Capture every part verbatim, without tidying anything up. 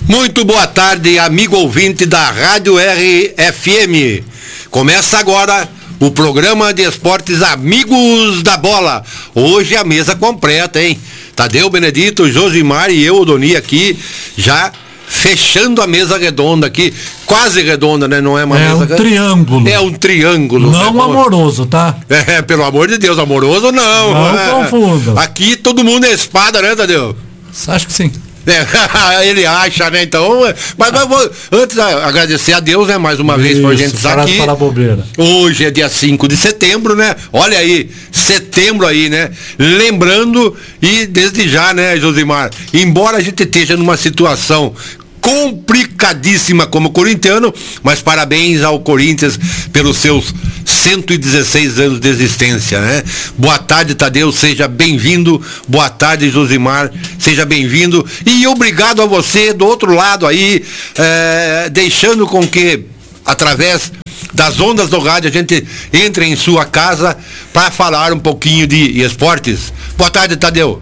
Muito boa tarde, amigo ouvinte da Rádio R F M. Começa agora o programa de esportes Amigos da Bola. Hoje a mesa completa, hein? Tadeu, Benedito, Josimar e eu, Odoni, aqui, já fechando a mesa redonda aqui. Quase redonda, né? Não é uma é mesa... um triângulo. É um triângulo. Não né? amoroso, tá? É, pelo amor de Deus, amoroso não. Não é. confunda. Aqui todo mundo é espada, né, Tadeu? Acho que sim. É, ele acha, né? Então, mas eu vou antes agradecer a Deus, né? Mais uma vez por a gente estar aqui. Para a bobeira. Hoje é dia cinco de setembro, né? Olha aí, setembro aí, né? Lembrando, e desde já, né, Josimar? Embora a gente esteja numa situação complicadíssima como corintiano, mas parabéns ao Corinthians pelos seus cento e dezesseis anos de existência, né? Boa tarde, Tadeu, seja bem-vindo. Boa tarde, Josimar, seja bem-vindo. E obrigado a você do outro lado aí, é, deixando com que, através das ondas do rádio, a gente entre em sua casa para falar um pouquinho de esportes. Boa tarde, Tadeu.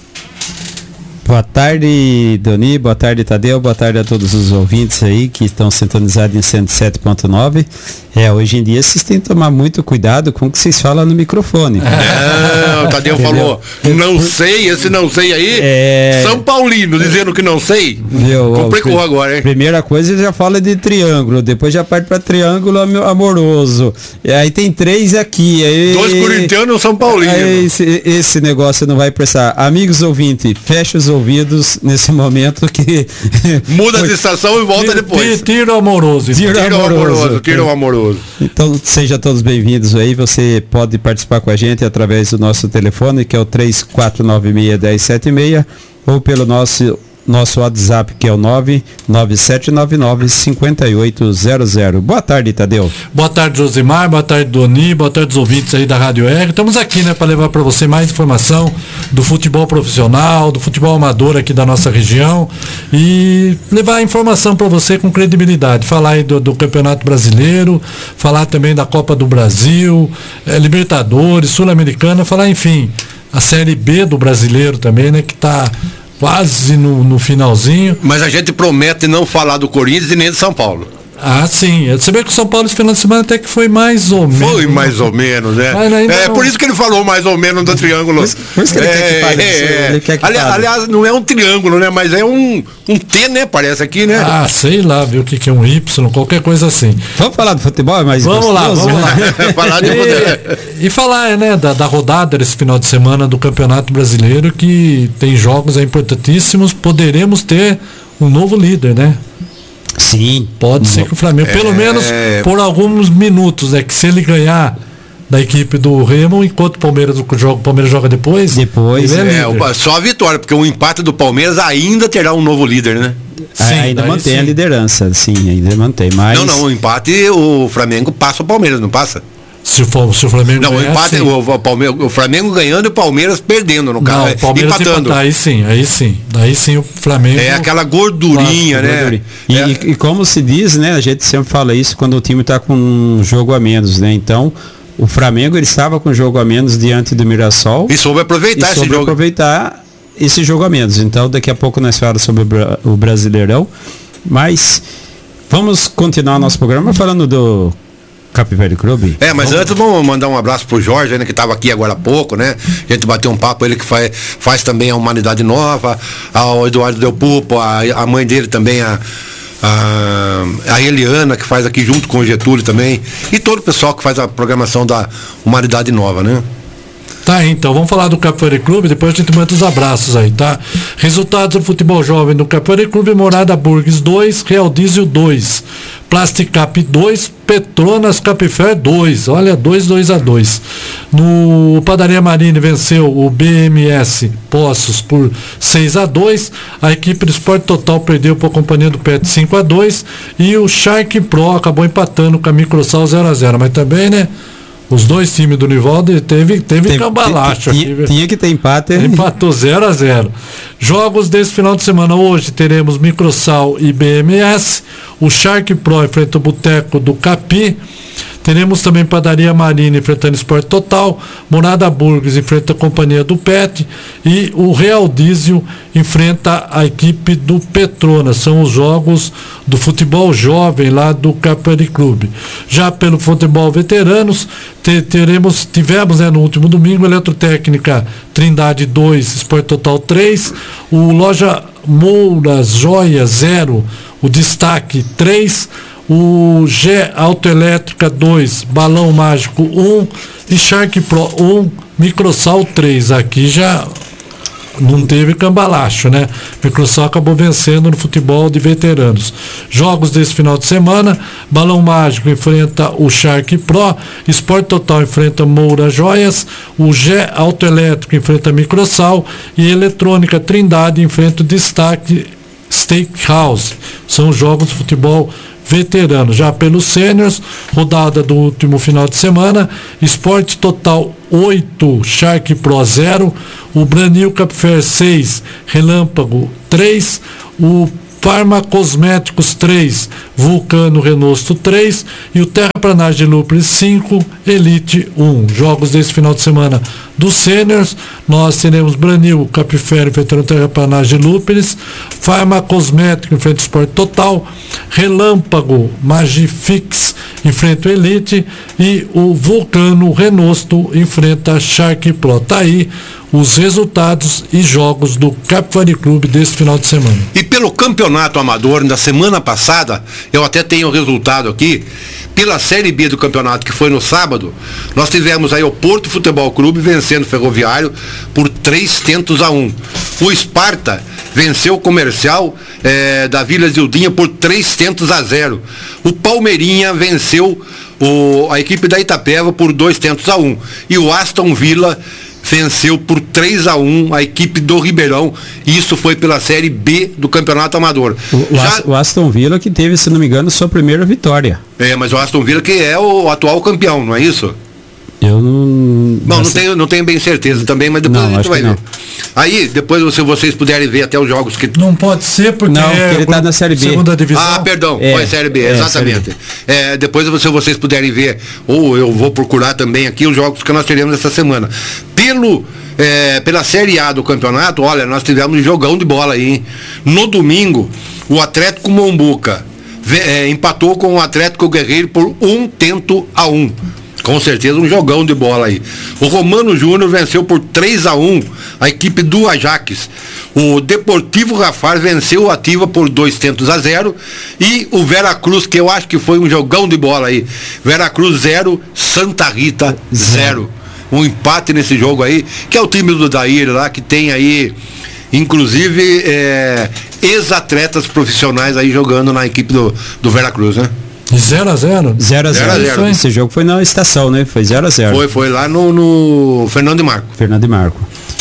Boa tarde, Doni, boa tarde, Tadeu, boa tarde a todos os ouvintes aí que estão sintonizados em cento e sete ponto nove. É, hoje em dia vocês têm que tomar muito cuidado com o que vocês falam no microfone. É, o Tadeu falou, não sei, esse não sei aí, é... São Paulino, dizendo que não sei. Meu, complicou ó, agora, hein? Primeira coisa, ele já fala de triângulo, depois já parte para triângulo amoroso. E aí tem três aqui. Aí, Dois corintianos e um São Paulino. Esse, esse negócio não vai prestar. Amigos ouvintes, fecha os ouvidos nesse momento que... Muda de estação e volta depois. Tiro amoroso. Tiro, tiro amoroso. amoroso. Tiro amoroso. Então, sejam todos bem-vindos aí. Você pode participar com a gente através do nosso telefone, que é o três quatro nove seis, um zero sete seis, ou pelo nosso, nosso WhatsApp, que é o nove nove sete nove nove, cinco oito zero zero. Boa tarde, Tadeu. Boa tarde, Josimar. Boa tarde, Doni. Boa tarde, os ouvintes aí da Rádio R. Estamos aqui, né, para levar para você mais informação do futebol profissional, do futebol amador aqui da nossa região e levar a informação para você com credibilidade. Falar aí do, do Campeonato Brasileiro, falar também da Copa do Brasil, é, Libertadores, Sul-Americana, falar, enfim, a Série B do Brasileiro também, né, que está quase no, no finalzinho. Mas a gente promete não falar do Corinthians e nem do São Paulo. Ah, sim. Você vê que o São Paulo esse final de semana até que foi mais ou menos. Foi mais ou menos, né? É, não... por isso que ele falou mais ou menos do triângulo. Por, por isso que ele é, quer que fale. É, ele quer que aliás, aliás, não é um triângulo, né? Mas é um, um T, né? Parece aqui, né? Ah, sei lá, viu o que, que é um Y, qualquer coisa assim. Vamos falar do futebol, mas vamos gostoso, lá, vamos né? lá. falar de e, e falar, né, da, da rodada desse final de semana do Campeonato Brasileiro, que tem jogos importantíssimos. Poderemos ter um novo líder, né? Sim. Pode ser que o Flamengo, é... pelo menos por alguns minutos, é né, que se ele ganhar da equipe do Remo, enquanto o Palmeiras joga, o Palmeiras joga depois. Depois. É, é, só a vitória, porque o empate do Palmeiras ainda terá um novo líder, né? Sim, ainda mantém sim. a liderança, sim, ainda mantém. Mas... Não, não, o empate, o Flamengo passa o Palmeiras, não passa? Se, for, se o Flamengo não, ganhar, o empate, o, o, Palmeiras, o Flamengo ganhando e o Palmeiras perdendo, no caso. Não, o Palmeiras empatando. Empatar, aí sim, aí sim. Daí sim o Flamengo. É aquela gordurinha, né? Gordurinha. E, é. e, e como se diz, né? A gente sempre fala isso quando o time está com um jogo a menos, né? Então, o Flamengo ele estava com um jogo a menos diante do Mirassol. E soube aproveitar e esse soube jogo. aproveitar esse jogo a menos. Então, daqui a pouco nós falamos sobre o Brasileirão. Mas vamos continuar nosso programa falando do Capivari Clube. É, mas vamos... antes vamos mandar um abraço pro Jorge, né, que estava aqui agora há pouco, né? A gente bateu um papo, ele que faz, faz também a Humanidade Nova, ao Eduardo Del Pupo, a, a mãe dele também, a, a, a Eliana, que faz aqui junto com o Getúlio também, e todo o pessoal que faz a programação da Humanidade Nova, né? Tá, então, vamos falar do Capivari Clube, depois a gente manda os abraços aí, tá? Resultados do futebol jovem do Capivari Clube: Morada Burgues dois, Real Diesel dois, Plasticap dois, Petronas Capifé dois, olha, dois, dois a dois. No Padaria Marine venceu o B M S Poços por seis a dois, a equipe do Esporte Total perdeu para a Companhia do Pet cinco a dois e o Shark Pro acabou empatando com a Microsal zero a zero, mas também, né? Os dois times do Nivaldo teve, teve Tem, cambalacho tinha, aqui. Tinha que ter empate. Empatou zero a zero. Jogos desse final de semana. Hoje teremos Microsal e B M S. O Shark Pro enfrenta o Boteco do Capi. Teremos também Padaria Marina enfrentando Esporte Total, Morada Burgos enfrenta a Companhia do Pet e o Real Diesel enfrenta a equipe do Petronas. São os jogos do futebol jovem lá do Capivari Clube. Já pelo futebol veteranos, te, teremos, tivemos né, no último domingo Eletrotécnica Trindade dois, Esporte Total três, o Loja Mouras Joia zero, o Destaque três, o G Autoelétrica dois, Balão Mágico um e Shark Pro um, Microsal três. Aqui já não teve cambalacho, né? Microsal acabou vencendo no futebol de veteranos. Jogos desse final de semana: Balão Mágico enfrenta o Shark Pro, Esporte Total enfrenta Moura Joias, o G Autoelétrico enfrenta Microsal e Eletrônica Trindade enfrenta o Destaque Steakhouse. São jogos de futebol veterano. Já pelos sêniors, rodada do último final de semana: Esporte Total oito, Shark Pro zero, o Branil Capfer seis, Relâmpago três, o Farma Cosméticos três, Vulcano Renosto três e o Terraplanagem Lupris cinco, Elite um. Jogos desse final de semana dos sêniors: nós teremos Branil Capfer enfrentando Terraplanagem Lupris, Farma Cosmético enfrenta Esporte Total, Relâmpago Magifix enfrenta o Elite e o Vulcano Renosto enfrenta Shark Pro. Tá aí os resultados e jogos do Capivari Clube desse final de semana. E pelo campeonato amador, na semana passada, eu até tenho o resultado aqui, pela Série B do campeonato, que foi no sábado, nós tivemos aí o Porto Futebol Clube vencendo o Ferroviário por três tentos a um. O Esparta venceu o Comercial eh, da Vila Zildinha por três tentos a zero. O Palmeirinha venceu o, a equipe da Itapeva por dois tentos a um. E o Aston Villa venceu por três a um a equipe do Ribeirão. Isso foi pela Série B do Campeonato Amador. O, Já, o Aston Villa que teve, se não me engano, sua primeira vitória. É, mas o Aston Villa que é o atual campeão, não é isso? Eu não... Não, não tenho, não tenho bem certeza também, mas depois não, a gente vai ver. Não. Aí, depois se vocês puderem ver até os jogos que... Não pode ser, porque não, é ele está na Série B. Segunda divisão. Ah, perdão, é, foi Série B, é, exatamente. Série B. É, depois se vocês puderem ver, ou eu vou procurar também aqui os jogos que nós teremos essa semana. Pelo... É, pela Série A do campeonato, olha, nós tivemos um jogão de bola aí, hein? No domingo, o Atlético Mombuca é, empatou com o Atlético Guerreiro por um tento a um. Com certeza um jogão de bola aí. O Romano Júnior venceu por três a um a equipe do Ajax. O Deportivo Rafar venceu o Ativa por dois tentos a zero. E o Veracruz, que eu acho que foi um jogão de bola aí. Veracruz zero, Santa Rita zero. Um empate nesse jogo aí, que é o time do Daír lá, que tem aí, inclusive, é, ex-atletas profissionais aí jogando na equipe do, do Veracruz, né? zero a zero? zero a zero. Esse jogo foi na estação, né? Foi zero a zero. Foi, foi lá no, no Fernando de Marco. Fernando de Marco.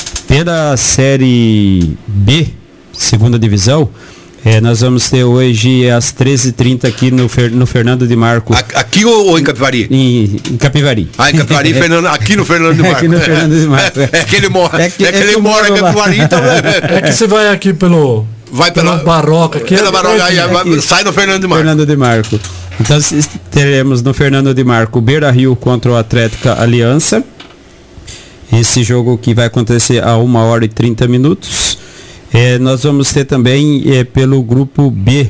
Pela Série B, segunda divisão, É, nós vamos ter hoje às treze e trinta aqui no, Fer, no Fernando de Marco. Aqui ou, ou em Capivari? Em, em Capivari. Ah, em Capivari, Fernando, aqui no Fernando de Marco. Aqui no Fernando de Marco. É, é que ele mora, é que, é que é ele que mora em Capivari, então... É que você vai aqui pelo... Vai pela, pela Barroca. Aqui pela é, Barroca, aí, aqui, sai no Fernando de Marco. Fernando de Marco. Então teremos no Fernando de Marco Beira Rio contra o Atlética Aliança. Esse jogo que vai acontecer a uma hora e trinta minutos. É, nós vamos ter também é, pelo grupo B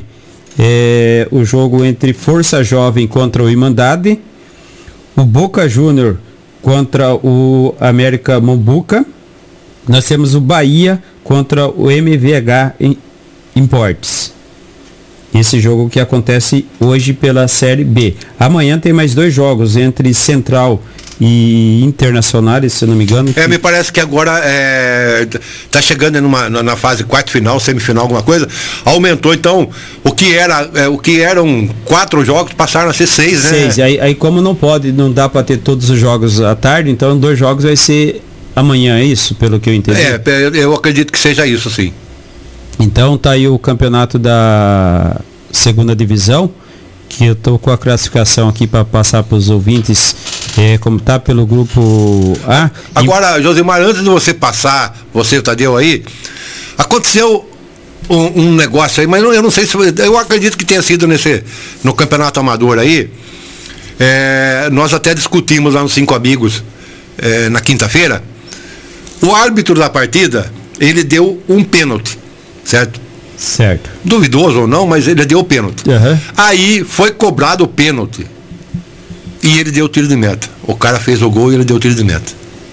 é, o jogo entre Força Jovem contra o Irmandade, o Boca Júnior contra o América Mombuca. Nós temos o Bahia contra o M V H Importes. Esse jogo que acontece hoje pela Série B. Amanhã tem mais dois jogos entre Central e Internacionais, se não me engano. É, me parece que agora é, tá chegando numa, na fase quarto final, semifinal, alguma coisa. Aumentou, então, o que era, é, o que eram quatro jogos passaram a ser seis, né? Seis. Aí, aí como não pode, não dá para ter todos os jogos à tarde, então dois jogos vai ser amanhã, é isso, pelo que eu entendi? É, eu acredito que seja isso, sim. Então tá aí o campeonato da segunda divisão, que eu tô com a classificação aqui para passar para os ouvintes, é, como tá pelo grupo A. Agora, e... Josimar, antes de você passar, você, Tadeu, aí, aconteceu um, um negócio aí, mas eu não sei se, eu acredito que tenha sido nesse, no campeonato amador aí, É, nós até discutimos lá nos Cinco Amigos, é, na quinta-feira. O árbitro da partida, ele deu um pênalti, certo? Certo. Duvidoso ou não, mas ele deu o pênalti. Uhum. Aí foi cobrado o pênalti. E ele deu o tiro de meta. O cara fez o gol e ele deu o tiro de meta.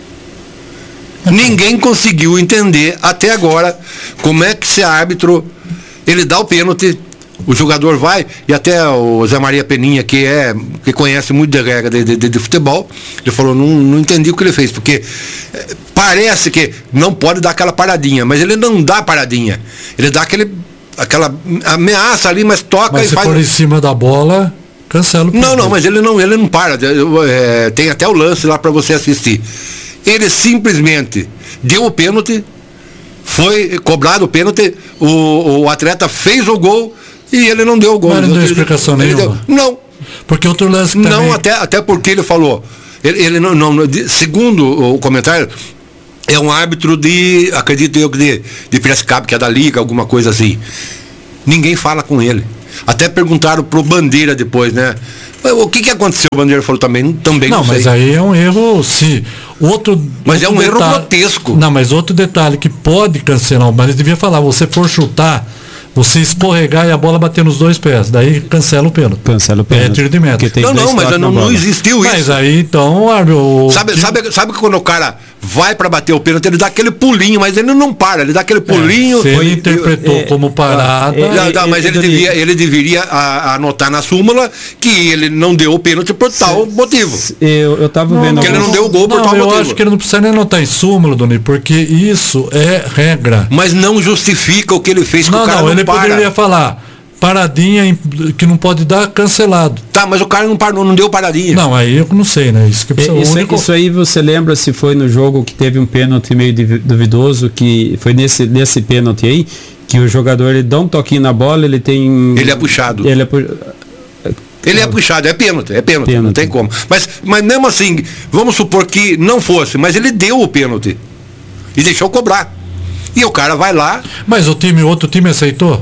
Ninguém conseguiu entender até agora como é que esse árbitro, ele dá o pênalti, o jogador vai, e até o Zé Maria Peninha, que é que conhece muito de regra de, de, de futebol, ele falou, não, não entendi o que ele fez, porque é, parece que não pode dar aquela paradinha, mas ele não dá paradinha, ele dá aquele, aquela ameaça ali, mas toca mas e se faz... for em cima da bola, cancela o pênalti. Não, não, mas ele não, ele não para, é, tem até o lance lá para você assistir. Ele simplesmente deu o pênalti, foi cobrado o pênalti, o, o atleta fez o gol e ele não deu o gol. Mas não deu explicação nenhuma? Deu, não. Porque outro lance também... Não, até, até porque ele falou, ele, ele não, não, segundo o comentário, é um árbitro de, acredito eu, de, de Piracicaba, que é da Liga, alguma coisa assim. Ninguém fala com ele. Até perguntaram pro Bandeira depois, né? O que que aconteceu? O Bandeira falou também, também não, não sei. Mas aí é um erro, sim. Outro, mas outro é um detalhe, erro grotesco. Não, mas outro detalhe que pode cancelar, mas ele devia falar, você for chutar, você escorregar e a bola bater nos dois pés, daí cancela o pênalti. Cancela o pênalti. É tiro de meta. Não, não, mas não, não existiu isso. Mas aí então, o... Sabe, sabe, sabe que quando o cara vai para bater o pênalti, ele dá aquele pulinho, mas ele não para, ele dá aquele pulinho. É, se ele foi, interpretou é, como parada. É, não, não, mas ele, devia, ele deveria a, a anotar na súmula que ele não deu o pênalti por tal motivo. Eu, eu tava não, vendo. Que ele não deu o gol por não, tal eu motivo. Eu acho que ele não precisa nem anotar em súmula, Doni, porque isso é regra. Mas não justifica o que ele fez com não, o cara não, não ele para. poderia falar. Paradinha que não pode dar, cancelado. Tá, mas o cara não parou, não deu paradinha. Não, aí eu não sei, né? Isso, que é, isso, único... isso aí você lembra se foi no jogo que teve um pênalti meio duvidoso, que foi nesse, nesse pênalti aí, que o jogador ele dá um toquinho na bola, ele tem... Ele é puxado. Ele é, pu... ele é puxado, é pênalti, é pênalti, pênalti, não tem como. Mas, mas mesmo assim, vamos supor que não fosse, mas ele deu o pênalti e deixou cobrar. E o cara vai lá... Mas o time, outro time aceitou?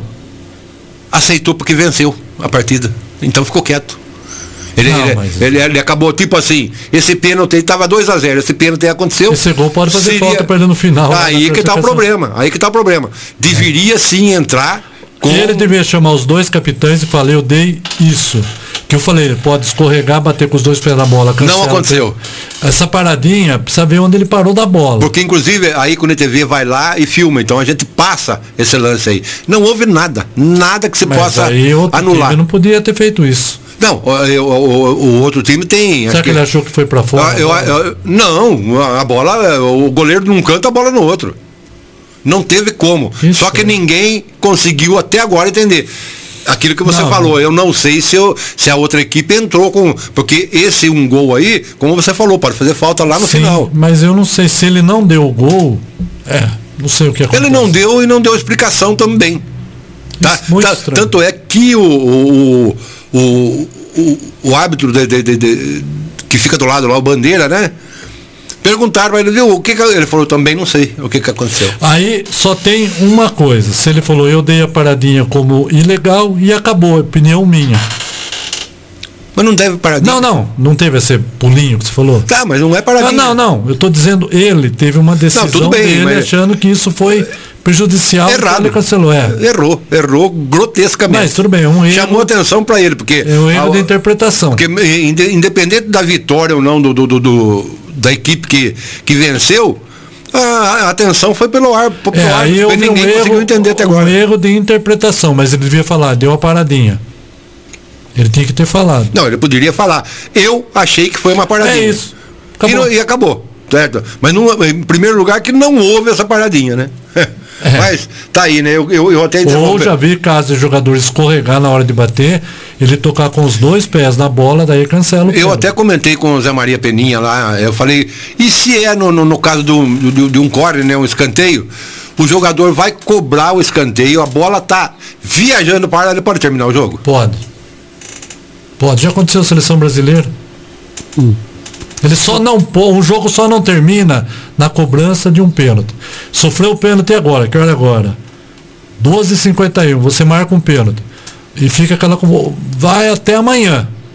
Aceitou porque venceu a partida. Então ficou quieto. Ele, não, ele, mas... ele, ele acabou tipo assim, esse pênalti estava dois a zero, esse pênalti aconteceu. Esse gol pode fazer seria... falta perdendo no final. Aí que tá o problema. Aí que tá o problema. Deveria é. sim entrar com... Ele devia chamar os dois capitães e falar, eu dei isso. Que eu falei, ele pode escorregar, bater com os dois pés na bola. Cancela. Não aconteceu. Essa paradinha, precisa ver onde ele parou da bola. Porque inclusive aí quando a T V vai lá e filma, então a gente passa esse lance aí. Não houve nada, nada que se Mas possa aí outro anular. Time não podia ter feito isso. Não, o, o, o outro time tem... Será que, que ele achou que foi pra fora? Eu, eu, eu, não, a bola, o goleiro num canto, a bola no outro. Não teve como. Isso. Só que ninguém conseguiu até agora entender. Aquilo que você não, falou, eu não sei se, eu, se a outra equipe entrou com... Porque esse um gol aí, como você falou, pode fazer falta lá no Sim, final. Mas eu não sei se ele não deu o gol. É, não sei o que aconteceu. Ele não deu e não deu explicação também. Tá? Muito tá, estranho. Tanto é que o, o, o, o, o árbitro de, de, de, de, que fica do lado lá, o Bandeira, né? Perguntaram para ele, viu, o que, que ele falou, também não sei o que, que aconteceu. Aí só tem uma coisa, se ele falou, eu dei a paradinha como ilegal e acabou, opinião minha. Mas não deve paradinha. Não, não, não teve esse pulinho que você falou. Tá, mas não é paradinha. Ah, não, não, eu tô dizendo, ele teve uma decisão não, tudo bem, dele mas... achando que isso foi prejudicial. Errado. Ele cancelou, é. Errou, errou grotescamente. Mas tudo bem, é um erro. Chamou atenção para ele, porque... É um erro a, de interpretação. Porque independente da vitória ou não do, do, do, do da equipe que, que venceu, a atenção foi pelo ar, pelo é, ar aí eu ninguém um conseguiu erro, entender até agora. Um erro de interpretação, mas ele devia falar, deu a paradinha. Ele tinha que ter falado. Não, ele poderia falar, eu achei que foi uma paradinha. É isso. Acabou. E, não, e acabou, certo? Mas não, em primeiro lugar que não houve essa paradinha, né? É. Mas tá aí, né? Eu, eu, eu até Ou já vi casos de jogador escorregar na hora de bater, ele tocar com os dois pés na bola, daí cancela o Eu pênalti. até comentei com o Zé Maria Peninha lá, eu falei, e se é no, no, no caso do, do, de um corner, né, um escanteio, o jogador vai cobrar o escanteio, a bola tá viajando para ele, pode terminar o jogo? Pode. Pode, já aconteceu a seleção brasileira. Hum. Ele só não, o jogo só não termina na cobrança de um pênalti. Sofreu o pênalti agora, que hora é agora? doze e cinquenta e um, você marca um pênalti. E fica aquela... Vai até amanhã.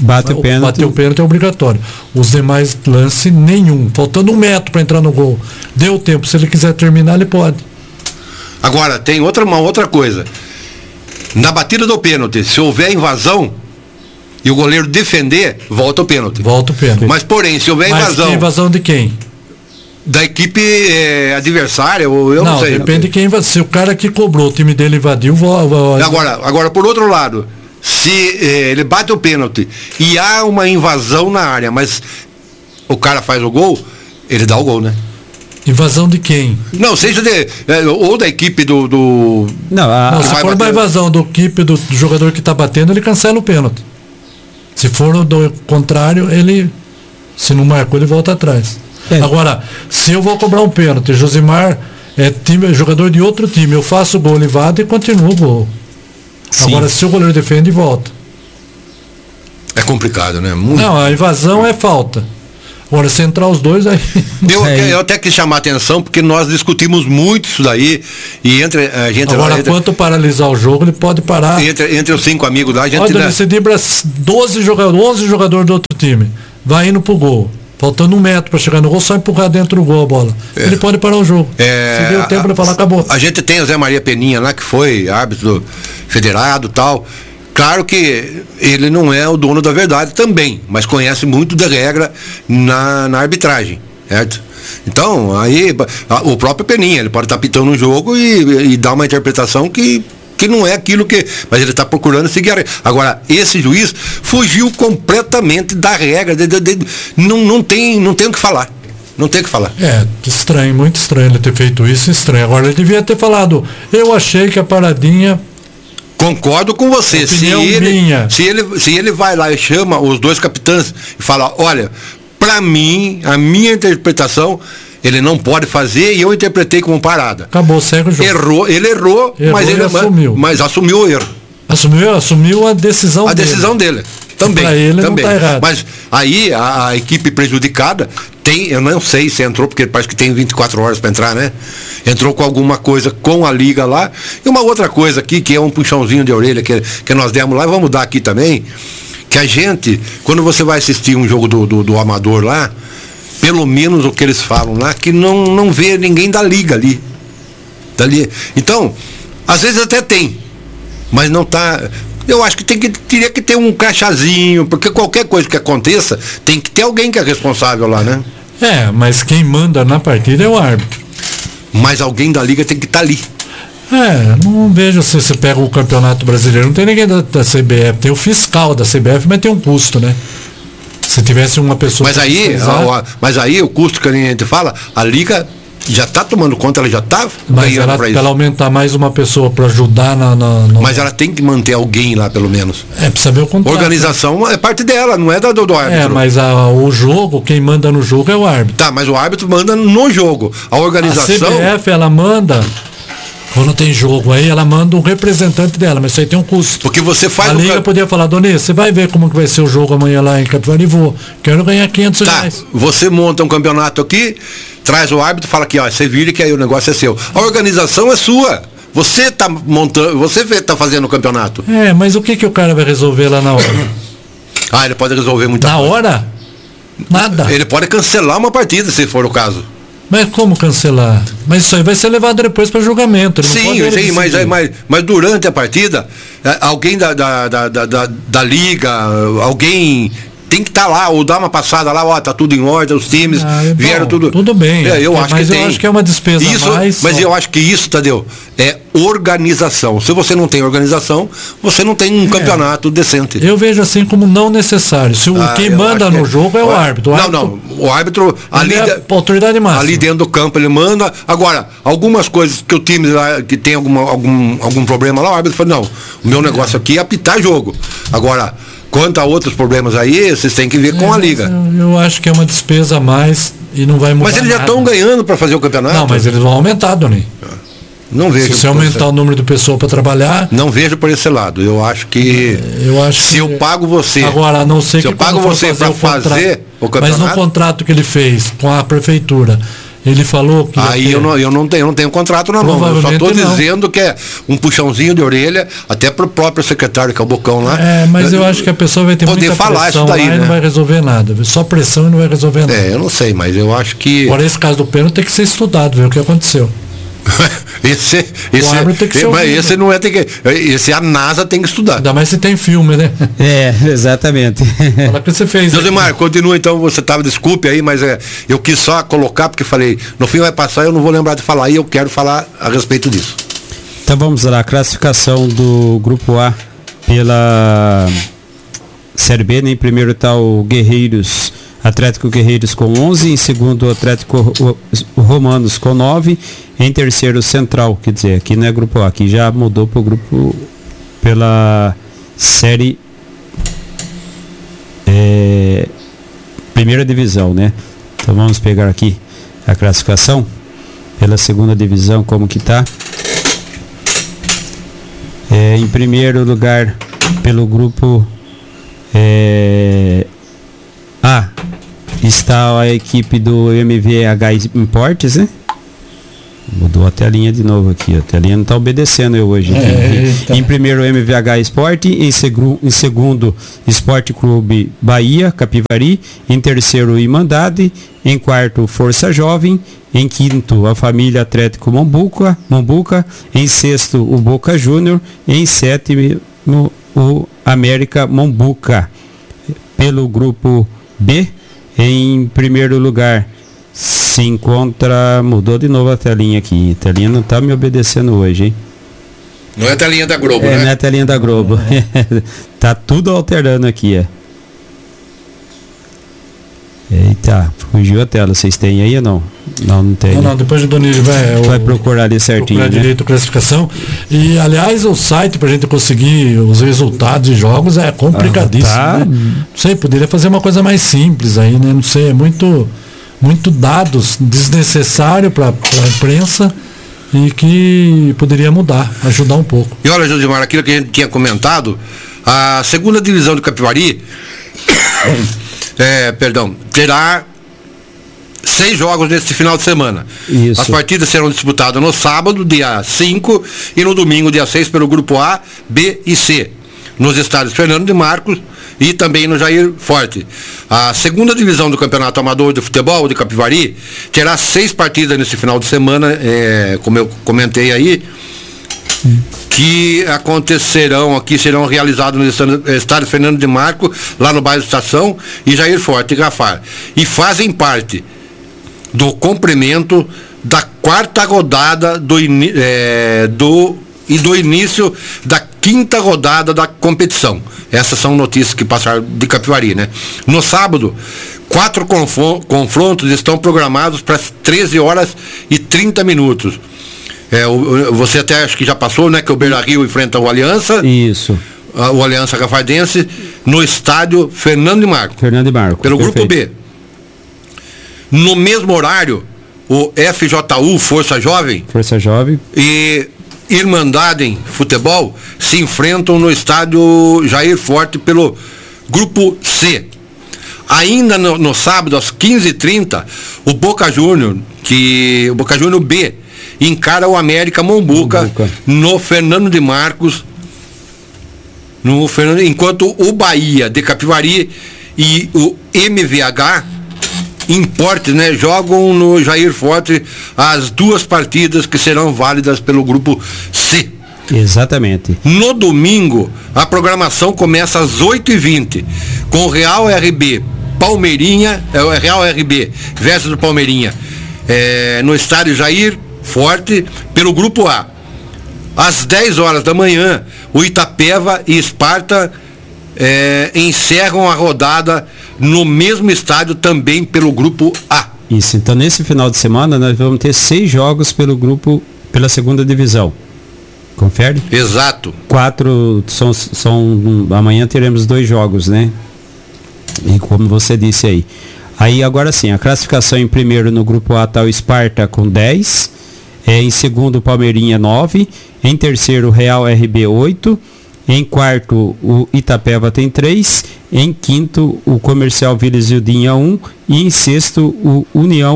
Bate o pênalti. Bater o pênalti é obrigatório. Os demais lances, nenhum. Faltando um metro para entrar no gol. Deu tempo. Se ele quiser terminar, ele pode. Agora, tem outra, uma outra coisa. Na batida do pênalti, se houver invasão e o goleiro defender, volta o pênalti. Volta o pênalti. Mas, porém, se houver Mas invasão... que invasão de quem? Da equipe é, adversária, ou eu não, não sei. Depende de quem invadiu. Se o cara que cobrou, o time dele invadiu, volta. Agora, agora, por outro lado, se eh, ele bate o pênalti e há uma invasão na área, mas o cara faz o gol, ele dá o gol, né? Invasão de quem? Não, seja de, é, ou da equipe do... do não, a, não, se vai for uma bater... invasão do equipe do, do jogador que está batendo, ele cancela o pênalti. Se for do contrário, ele, se não marcou, ele volta atrás. É. Agora, se eu vou cobrar um pênalti, Josimar é time, jogador de outro time, eu faço o gol, ele vada e continua o gol. Sim. Agora, se o goleiro defende, volta. É complicado, né? Muito... Não, a invasão é falta. Agora, se entrar os dois, aí... Eu, eu até quis chamar a atenção, porque nós discutimos muito isso daí, e entre a gente... Agora, entre, quanto paralisar o jogo, ele pode parar... Entre, entre os cinco amigos lá, a gente... Olha, dá... você dribla doze jogadores, onze jogadores do outro time, vai indo pro gol. Faltando um metro para chegar no gol, só empurrar dentro do gol a bola. É. Ele pode parar o jogo. É, se deu tempo, ele falar, acabou. A gente tem o Zé Maria Peninha lá, que foi árbitro federado e tal. Claro que ele não é o dono da verdade também, mas conhece muito da regra na, na arbitragem, certo? Então, aí, o próprio Peninha, ele pode estar pitando um jogo e, e dar uma interpretação que... que não é aquilo que... Mas ele está procurando seguir a regra. Agora, esse juiz fugiu completamente da regra. De, de, de, não, não, tem, não tem o que falar. Não tem o que falar. É, estranho, muito estranho ele ter feito isso, estranho. Agora, ele devia ter falado, eu achei que a paradinha... Concordo com você. Se ele, minha. se, ele, se ele vai lá e chama os dois capitães e fala, olha, para mim, a minha interpretação... Ele não pode fazer e eu interpretei como parada. Acabou, segue o jogo. Errou, ele errou, errou mas ele assumiu. Mas assumiu o erro. Assumiu, assumiu a decisão a dele. A decisão dele. Também. Para ele também. não tá errado. Mas aí a, a equipe prejudicada tem, eu não sei se entrou, porque parece que tem vinte e quatro horas para entrar, né? Entrou com alguma coisa com a liga lá. E uma outra coisa aqui, que é um puxãozinho de orelha que, que nós demos lá, vamos dar aqui também, que a gente, quando você vai assistir um jogo do, do, do amador lá, pelo menos o que eles falam lá, que não, não vê ninguém da liga ali. Dali. Então, às vezes até tem, mas não tá. Eu acho que, tem que teria que ter um crachazinho, porque qualquer coisa que aconteça, tem que ter alguém que é responsável lá, né? É, mas quem manda na partida é o árbitro. Mas alguém da liga tem que estar tá ali. É, não vejo se você pega o Campeonato Brasileiro, não tem ninguém da, da C B F, tem o fiscal da C B F, mas tem um custo, né? Se tivesse uma pessoa... Mas aí, a, mas aí o custo que a gente fala, a liga já está tomando conta, ela já está ganhando para isso. Ela aumentar mais uma pessoa para ajudar na, na no... Mas ela tem que manter alguém lá, pelo menos. É, precisa ver o contrato. Organização é parte dela, não é da do, do árbitro. É, mas a, o jogo, quem manda no jogo é o árbitro. Tá, mas o árbitro manda no jogo. A organização... A C B F, ela manda... Quando tem jogo aí, ela manda um representante dela, mas isso aí tem um custo. Porque você faz... A liga ca... podia falar, Doni, você vai ver como que vai ser o jogo amanhã lá em Capivari e vou. Quero ganhar quinhentos tá, reais. Você monta um campeonato aqui, traz o árbitro e fala aqui, ó, você vira que aí o negócio é seu. A organização é sua. Você tá montando, você tá fazendo o campeonato. É, mas o que que o cara vai resolver lá na hora? Ah, ele pode resolver muita na coisa. Na hora? Nada. Ele pode cancelar uma partida, se for o caso. Mas como cancelar? Mas isso aí vai ser levado depois para julgamento. Sim, sim, mas, mas, mas durante a partida, alguém da, da, da, da, da liga, alguém tem que estar tá lá, ou dar uma passada lá, ó, tá tudo em ordem, os times ah, é vieram bom, tudo. Tudo bem. É, eu é, acho mas que eu tem. acho que é uma despesa isso, mais. Mas só. eu acho que isso, Tadeu, é organização. Se você não tem organização, você não tem um é. campeonato decente. Eu vejo assim como não necessário. Se o, ah, quem manda no é. jogo é o árbitro. O não, árbitro, não. O árbitro ali, é a autoridade máxima. Ali dentro do campo ele manda. Agora, algumas coisas que o time lá, que tem alguma, algum, algum problema lá, o árbitro fala, não, o meu negócio aqui é apitar jogo. Agora, quanto a outros problemas aí, vocês têm que ver é, com a liga. Eu, eu acho que é uma despesa a mais e não vai mudar. Mas eles já estão ganhando para fazer o campeonato. Não, mas eles vão aumentar, Doni. Não vejo. Se você aumentar o número de pessoas para trabalhar. Não vejo por esse lado. Eu acho que. Eu acho se que, eu pago você. Agora, a não ser se que eu pago você para fazer, fazer o, o campeonato. Mas no contrato que ele fez com a prefeitura, Ele falou que... Aí eu não, eu, não tenho, eu não tenho contrato na mão, eu só estou dizendo que é um puxãozinho de orelha, até para o próprio secretário, que é o Bocão lá. É, mas eu acho que a pessoa vai ter poder muita falar pressão isso daí, lá, né? E não vai resolver nada. Só pressão e não vai resolver nada. É, eu não sei, mas eu acho que... Agora, esse caso do pênalti tem que ser estudado, ver o que aconteceu. esse esse, o tem que ser mas esse não é tem que, esse a NASA tem que estudar. Ainda mais se tem filme, né? É, exatamente. Fala o que você fez. Josimar, continua então, você estava, desculpe aí, mas é, eu quis só colocar, porque falei, no fim vai passar, eu não vou lembrar de falar, e eu quero falar a respeito disso. Então vamos lá, a classificação do Grupo A pela Série B, né? Em primeiro está o Guerreiros, Atlético Guerreiros com onze, em segundo o Atlético Romanos com nove, em terceiro o Central, quer dizer, aqui não é Grupo A, aqui já mudou para o grupo pela Série é, Primeira Divisão, né? Então vamos pegar aqui a classificação pela segunda divisão, como que tá. É, em primeiro lugar pelo grupo é, A está a equipe do M V H Importes, né? Mudou a telinha de novo aqui, a telinha não está obedecendo eu hoje. É, em, em primeiro M V H Sport, em, segu, em segundo Esporte Clube Bahia, Capivari, em terceiro Irmandade, em quarto Força Jovem, em quinto a família Atlético Mombuca, Mombuca, em sexto o Boca Júnior, em sétimo o América Mombuca. Pelo grupo B, em primeiro lugar se encontra, mudou de novo a telinha aqui, a telinha não está me obedecendo hoje, hein? Não é a telinha da Globo, é, né? Não é a telinha da Globo, tá tudo alterando aqui, é. Eita, fugiu a tela, vocês têm aí ou não? Não, não tem. Não, né? não, depois o Donilho vai, vai o, procurar ali certinho, procurar né? direito a classificação. E, aliás, o site para a gente conseguir os resultados de jogos é complicadíssimo, Ah, tá. né? Não sei, poderia fazer uma coisa mais simples aí, né? Não sei, é muito, muito dados desnecessário para a imprensa e que poderia mudar, ajudar um pouco. E olha, Josimar, aquilo que a gente tinha comentado, a segunda divisão do Capivari, é, perdão, terá seis jogos neste final de semana. Isso. As partidas serão disputadas no sábado, dia cinco, e no domingo, dia seis, pelo grupo A, B e C, nos estádios Fernando de Marcos e também no Jair Forte. A segunda divisão do Campeonato Amador de Futebol de Capivari terá seis partidas nesse final de semana, é, como eu comentei aí, hum. que acontecerão aqui, serão realizados no estádio Fernando de Marcos, lá no bairro Estação, e Jair Forte e Gafar. E fazem parte do complemento da quarta rodada do, é, do, e do início da quinta rodada da competição. Essas são notícias que passaram de Capivari, né? No sábado, quatro confrontos estão programados para as treze horas e trinta minutos. É, o, você até acho que já passou, né? Que o Beira-Rio enfrenta o Aliança. Isso. A, o Aliança Cafardense no estádio Fernando de Marco. Fernando de Marco. Pelo Perfeito. grupo B. No mesmo horário, o F J U, Força Jovem, Força Jovem e Irmandade Futebol se enfrentam no estádio Jair Forte pelo grupo C. Ainda no, no sábado, às quinze e trinta, o Boca Júnior, que o Boca Júnior B, encara o América Mombuca, Mombuca. no Fernando de Marcos, no Fernando, enquanto o Bahia de Capivari e o M V H Importes, né, jogam no Jair Forte as duas partidas que serão válidas pelo grupo C. Exatamente. No domingo, a programação começa às oito e vinte, com o Real R B Palmeirinha, é o Real R B versus do Palmeirinha, é, no estádio Jair Forte, pelo grupo A. Às dez horas da manhã, o Itapeva e Esparta é, encerram a rodada no mesmo estádio, também pelo grupo A. Isso, então nesse final de semana nós vamos ter seis jogos pelo grupo, pela segunda divisão. Confere? Exato. Quatro, são, são, amanhã teremos dois jogos, né? E como você disse aí. Aí agora sim, a classificação em primeiro no grupo A está o Esparta com dez, é, em segundo o Palmeirinha nove, em terceiro o Real R B oito, em quarto o Itapeva tem três, em quinto o Comercial Vila Isildinha um e em sexto o União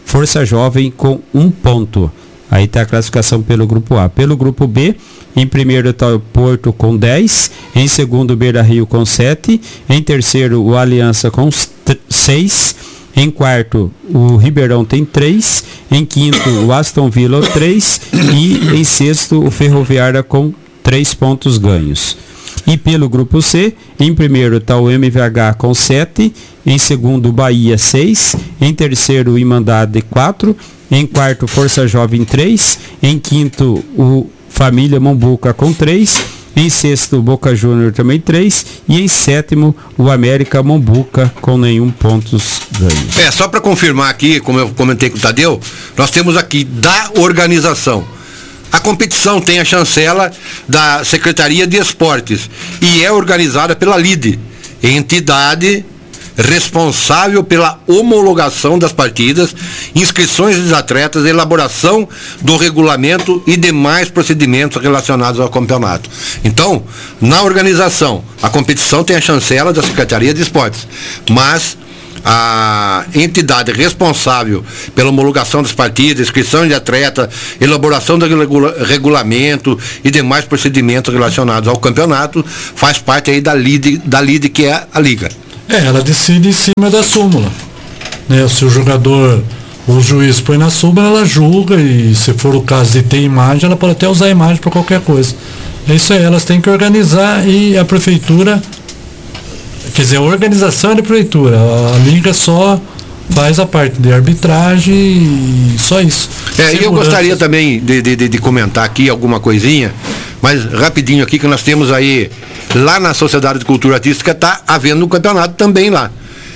Força Jovem com um ponto. Aí está a classificação pelo grupo A. Pelo grupo B, em primeiro está o Porto com dez, em segundo o Beira Rio com sete, em terceiro o Aliança com seis, em quarto o Ribeirão tem três, em quinto o Aston Villa três e em sexto o Ferroviária com três pontos ganhos. E pelo grupo C, em primeiro está o M V H com sete, em segundo o Bahia seis, em terceiro o Irmandade quatro, em quarto Força Jovem três, em quinto o Família Mombuca com três, em sexto o Boca Júnior também três e em sétimo o América Mombuca com nenhum pontos ganhos. É, só para confirmar aqui, como eu comentei com o Tadeu, nós temos aqui da organização. A competição tem a chancela da Secretaria de Esportes e é organizada pela L I D, entidade responsável pela homologação das partidas, inscrições dos atletas, elaboração do regulamento e demais procedimentos relacionados ao campeonato. Então, na organização, a competição tem a chancela da Secretaria de Esportes, mas a entidade responsável pela homologação das partidas, inscrição de atleta, elaboração do regula- regulamento e demais procedimentos relacionados ao campeonato faz parte aí da L I D, da L I D, que é a Liga. É, ela decide em cima da súmula, né? Se o jogador, o juiz põe na súmula, ela julga, e se for o caso de ter imagem, ela pode até usar a imagem para qualquer coisa. É isso aí, elas têm que organizar, e a prefeitura, quer dizer, a organização é da prefeitura, a Liga só faz a parte de arbitragem e só isso. É, e eu gostaria também de, de, de comentar aqui alguma coisinha, mas rapidinho aqui, que nós temos aí, lá na Sociedade de Cultura Artística, está havendo um campeonato também lá.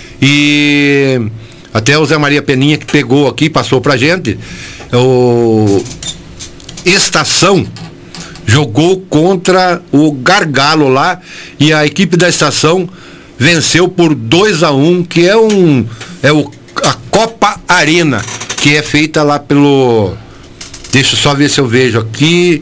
E até o Zé Maria Peninha, que pegou aqui, passou pra gente, o Estação jogou contra o Gargalo lá, e a equipe da Estação venceu por dois a um, que é um é o, a Copa Arena, que é feita lá pelo, deixa eu só ver se eu vejo aqui,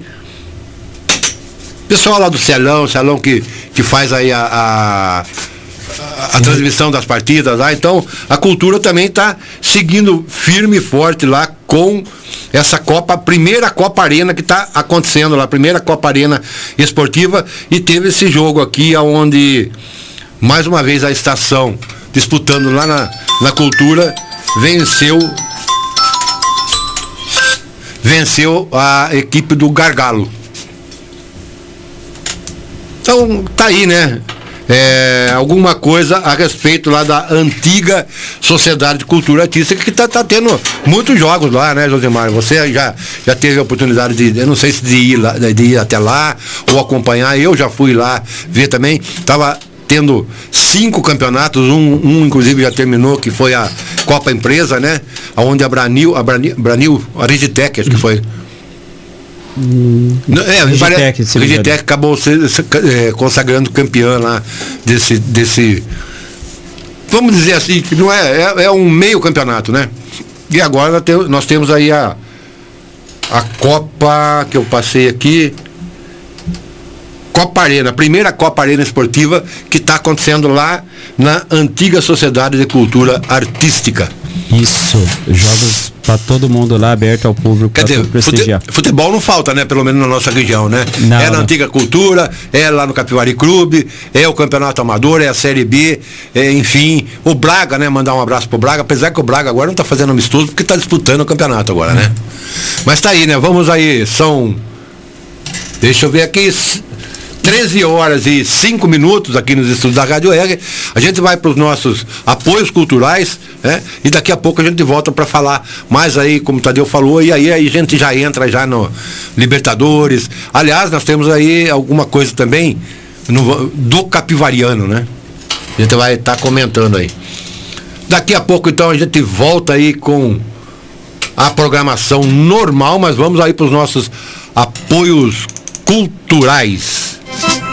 pessoal lá do Celão, Celão que, que faz aí a, a, a, a transmissão das partidas lá. Então a cultura também está seguindo firme e forte lá com essa Copa, a primeira Copa Arena que está acontecendo lá, a primeira Copa Arena esportiva, e teve esse jogo aqui onde mais uma vez a Estação, disputando lá na, na cultura, venceu venceu a equipe do Gargalo. Então tá aí, né? É, alguma coisa a respeito lá da antiga Sociedade de Cultura Artística, que tá, tá tendo muitos jogos lá, né, Josemar? Você já, já teve a oportunidade de, eu não sei se de ir, lá, de ir até lá ou acompanhar. Eu já fui lá ver também. Tava tendo cinco campeonatos, um, um inclusive já terminou, que foi a Copa Empresa, né? Onde a Branil, a Branil, Branil a Rigitec, acho que foi. Hum, é, Rigitec, a Rigitec acabou se, se, é, consagrando campeã lá desse, desse, vamos dizer assim, que não é, é, é um meio campeonato, né? E agora nós temos aí a a Copa que eu passei aqui, Copa Arena, a primeira Copa Arena esportiva, que está acontecendo lá na antiga Sociedade de Cultura Artística. Isso, jogos para todo mundo lá, aberto ao público para prestigiar. Futebol não falta, né? Pelo menos na nossa região, né? Não, é na não. antiga cultura, é lá no Capivari Clube, é o Campeonato Amador, é a Série B, é, enfim, o Braga, né? Mandar um abraço pro Braga, apesar que o Braga agora não tá fazendo amistoso porque tá disputando o campeonato agora, né? Mas tá aí, né? Vamos aí, são, deixa eu ver aqui, treze horas e cinco minutos aqui nos estúdios da Rádio R. A gente vai para os nossos apoios culturais, né? E daqui a pouco a gente volta para falar mais aí, como o Tadeu falou, e aí, aí a gente já entra já no Libertadores. Aliás, nós temos aí alguma coisa também no, do Capivariano, né? A gente vai estar tá comentando aí. Daqui a pouco, então, a gente volta aí com a programação normal, mas vamos aí para os nossos apoios culturais.